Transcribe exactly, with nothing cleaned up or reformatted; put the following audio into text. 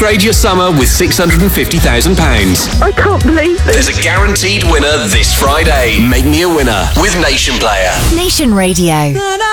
Upgrade your summer with six hundred fifty thousand pounds. I can't believe it. There's a guaranteed winner this Friday. Make me a winner with Nation Player. Nation Radio.